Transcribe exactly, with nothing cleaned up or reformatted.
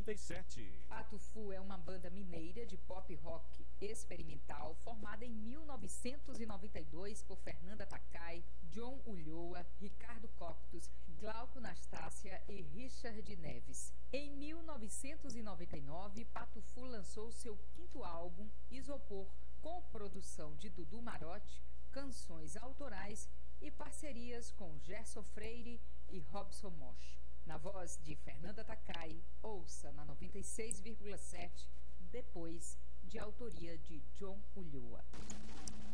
noventa e sete. Patufu é uma banda mineira de pop rock experimental formada em mil novecentos e noventa e dois por Fernanda Takai, John Ulloa, Ricardo Coctus, Glauco Nastácia e Richard Neves. Em mil novecentos e noventa e nove, Patufu lançou seu quinto álbum, Isopor, com produção de Dudu Marotti, canções autorais e parcerias com Gerson Freire e Robson Mosch. Na voz de Fernanda Takai, ouça na noventa e seis vírgula sete, depois de autoria de John Ulloa.